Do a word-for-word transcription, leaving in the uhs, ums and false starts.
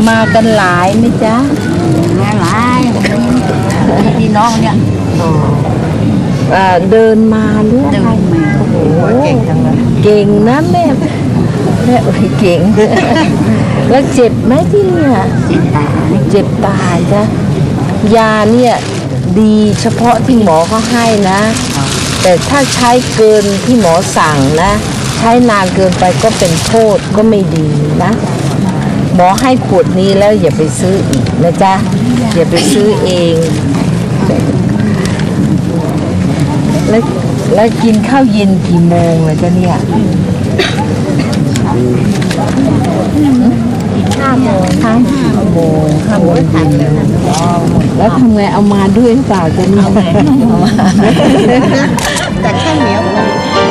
มากันหลายไหมจ๊ะมาหลายพี่น้องเนี่ยเดินมาหรืออะไรโอ้โหเก่งจังเลยเก่งนะแม่แม่โอ้ยเก่งแล้วเจ็บไหมที่เนี่ยเจ็บตาจ้ะยาเนี่ยดีเฉพาะที่หมอเขาให้นะแต่ถ้าใช้เกินที่หมอสั่งนะใช้นานเกินไปก็เป็นโทษก็ไม่ดีนะหมอให้ขวดนี้แล้วอย่าไปซื้ออีกนะจ๊ะอย่าไปซื้อเองแล้วแล้วกินข้าวเย็นกี่โมงเลยจ๊ะเนี่ยห้าโมงห้าโมงห้าโมงเย็นแล้วทำไงเอามาด้วยหรือเปล่าจ๊ะเนี่ยแต่ข้าวเหนียว